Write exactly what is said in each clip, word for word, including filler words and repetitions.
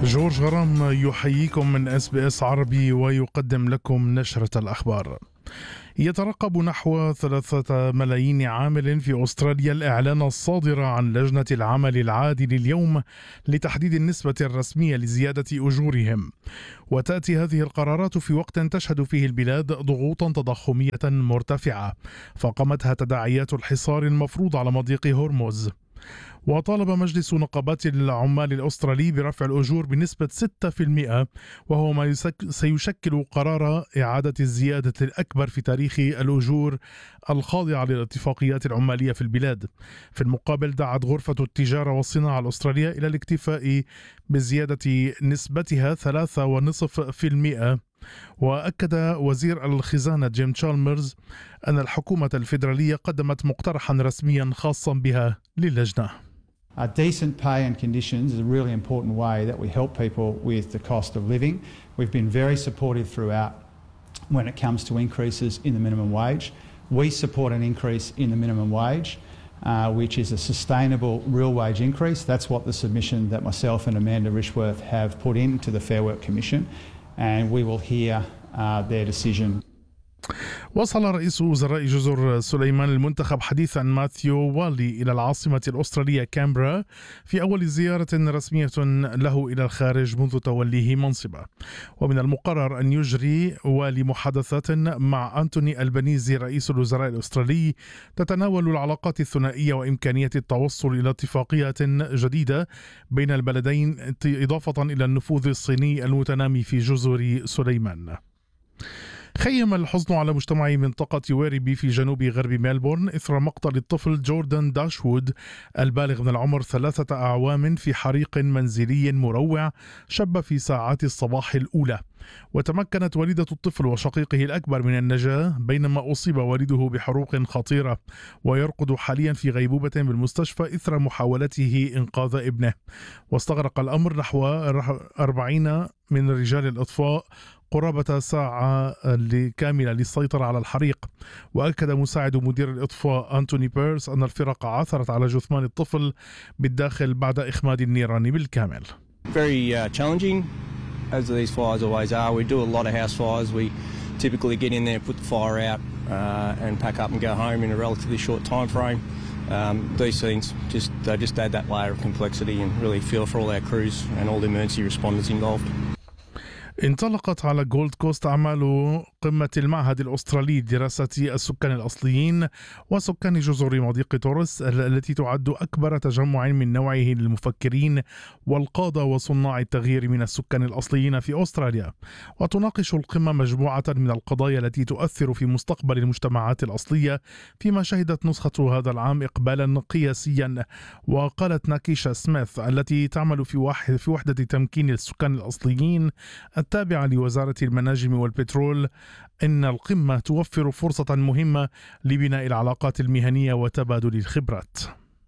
جورج غرام يحييكم من اس بي اس عربي ويقدم لكم نشرة الأخبار. يترقب نحو ثلاثة ملايين عامل في أستراليا الإعلان الصادر عن لجنة العمل العادل اليوم لتحديد النسبة الرسمية لزيادة أجورهم، وتأتي هذه القرارات في وقت تشهد فيه البلاد ضغوطا تضخمية مرتفعة فقامتها تداعيات الحصار المفروض على مضيق هرمز. وطالب مجلس نقابات العمال الأسترالي برفع الأجور بنسبة ستة بالمئة، وهو ما سيشكل قرار إعادة الزيادة الأكبر في تاريخ الأجور الخاضعة للاتفاقيات العمالية في البلاد. في المقابل دعت غرفة التجارة والصناعة الأسترالية إلى الاكتفاء بزيادة نسبتها ثلاثة فاصلة خمسة بالمئة. وأكد وزير الخزانة جيم تشالمرز أن الحكومة الفيدرالية قدمت مقترحا رسميا خاصا بها للجنة. Uh, decent pay and conditions is a really important way that we help people with the cost of living. We've been very supportive throughout when it comes to increases in the minimum wage. We support an increase in the minimum wage, uh, which is a sustainable real wage increase. That's what the submission that myself and Amanda Rishworth have put into the Fair Work Commission, and we will hear uh, their decision. وصل رئيس وزراء جزر سليمان المنتخب حديثا ماثيو والي إلى العاصمة الأسترالية كامبرا في أول زيارة رسمية له إلى الخارج منذ توليه منصبه. ومن المقرر أن يجري والي محادثات مع أنتوني ألبانيزي رئيس الوزراء الأسترالي تتناول العلاقات الثنائية وإمكانية التوصل إلى اتفاقية جديدة بين البلدين إضافة إلى النفوذ الصيني المتنامي في جزر سليمان. خيم الحزن على مجتمع منطقة ويربي في جنوب غرب ميلبورن إثر مقتل الطفل جوردان داشوود البالغ من العمر ثلاثة أعوام في حريق منزلي مروع شب في ساعات الصباح الأولى. وتمكنت والدة الطفل وشقيقه الأكبر من النجاة بينما أصيب والده بحروق خطيرة ويرقد حاليا في غيبوبة بالمستشفى إثر محاولته إنقاذ ابنه. واستغرق الأمر نحو أربعين من رجال الإطفاء قرابة ساعة كاملة للسيطرة على الحريق. وأكد مساعد مدير الإطفاء أنتوني بيرس أن الفرق عثرت على جثمان الطفل بالداخل بعد إخماد النيران بالكامل. Very uh, challenging, as these fires always are. We do a lot of house fires. We typically get in there, put the fire out uh, and pack up and go home in a relatively short time frame. Um, these scenes, just they just add that layer of complexity and really feel for all our crews and all the emergency responders involved. انطلقت على جولد كوست أعمال قمة المعهد الأسترالي لدراسة السكان الأصليين وسكان جزر مضيق تورس التي تعد أكبر تجمع من نوعه للمفكرين والقادة وصناع التغيير من السكان الأصليين في أستراليا. وتناقش القمة مجموعة من القضايا التي تؤثر في مستقبل المجتمعات الأصلية، فيما شهدت نسخة هذا العام إقبالا قياسيا. وقالت ناكيشا سميث التي تعمل في واحد في وحدة تمكين السكان الأصليين التابعة لوزارة المناجم والبترول إن القمة توفر فرصة مهمة لبناء العلاقات المهنية وتبادل الخبرات.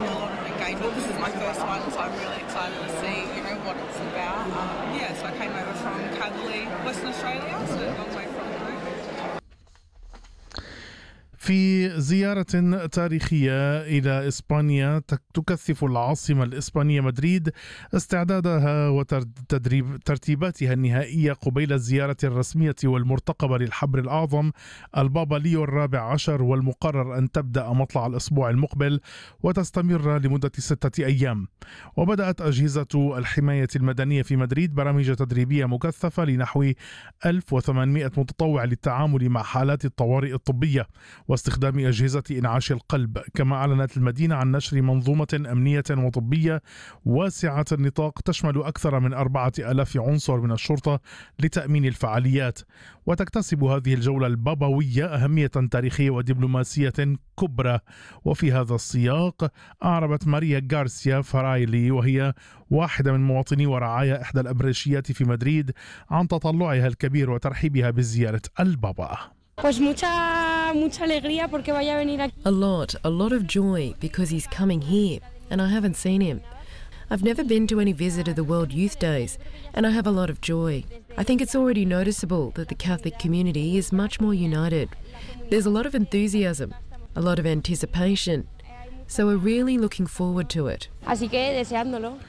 في زيارة تاريخية إلى إسبانيا تكثف العاصمة الإسبانية مدريد استعدادها وترتيباتها النهائية قبيل الزيارة الرسمية والمرتقبة للحبر الأعظم البابا ليو الرابع عشر، والمقرر أن تبدأ مطلع الأسبوع المقبل وتستمر لمدة ستة أيام. وبدأت أجهزة الحماية المدنية في مدريد برامج تدريبية مكثفة لنحو ألف وثمانمائة متطوع للتعامل مع حالات الطوارئ الطبية واستخدام أجهزة إنعاش القلب. كما أعلنت المدينة عن نشر منظومة أمنية وطبية واسعة النطاق تشمل أكثر من أربعة آلاف عنصر من الشرطة لتأمين الفعاليات. وتكتسب هذه الجولة البابوية أهمية تاريخية ودبلوماسية كبرى. وفي هذا السياق أعربت ماريا غارسيا فرايلي وهي واحدة من مواطني ورعايا إحدى الأبرشيات في مدريد عن تطلعها الكبير وترحيبها بزيارة البابا. Pues mucha, mucha alegría porque vaya a venir aquí. A lot, a lot of joy because he's coming here and I haven't seen him. I've never been to any visit of the World Youth Days and I have a lot of joy. I think it's already noticeable that the Catholic community is much more united. There's a lot of enthusiasm, a lot of anticipation. So we're really looking forward to it. Así que deseándolo.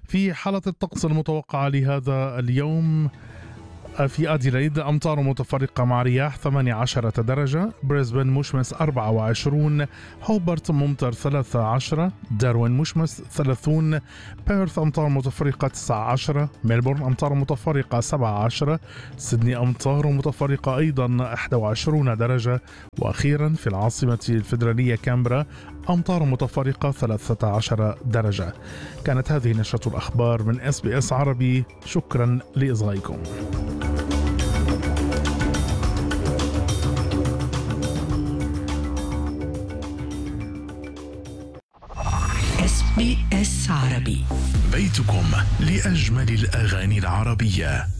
في حالة الطقس المتوقعة لهذا اليوم: في أديلايد أمطار متفرقة مع رياح ثمانية عشر درجة، بريسبن مشمس أربعة وعشرين، هوبرت ممطر ثلاثة عشر، داروين مشمس ثلاثين، بيرث أمطار متفرقة تسعة عشر، ميلبورن أمطار متفرقة سبعة عشر، سيدني أمطار متفرقة أيضا إحدى وعشرين درجة، وأخيرا في العاصمة الفيدرالية كامبرا أمطار متفرقة ثلاثة عشر درجة. كانت هذه نشرة الأخبار من إس بي إس عربي، شكرا لإصغائكم. إس بي إس عربي، بيتكم لأجمل الأغاني العربية.